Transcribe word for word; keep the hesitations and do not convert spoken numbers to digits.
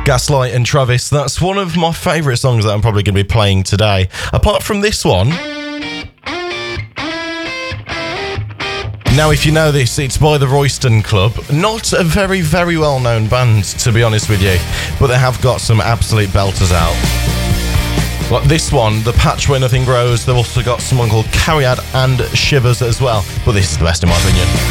Gaslight and Travis, that's one of my favourite songs that I'm probably going to be playing today. Apart from this one. Now, if you know this, it's by the Royston Club. Not a very, very well-known band, to be honest with you, but they have got some absolute belters out. Like this one, The Patch Where Nothing Grows. They've also got someone called Cariad and Shivers as well, but this is the best in my opinion.